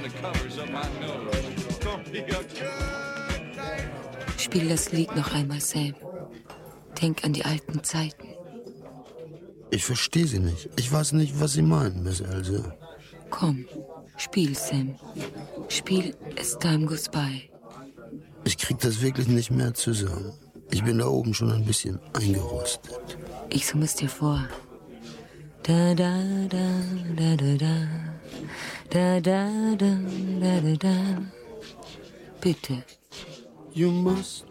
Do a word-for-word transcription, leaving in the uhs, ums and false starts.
Spiel das Lied noch einmal, Sam. Denk an die alten Zeiten. Ich verstehe Sie nicht. Ich weiß nicht, was Sie meinen, Miss Else. Komm, spiel, Sam. Spiel As Time Goes By. Ich krieg das wirklich nicht mehr zusammen. Ich bin da oben schon ein bisschen eingerostet. Ich summe es dir vor. Da da da da da da da da da da da da. Bitte. You must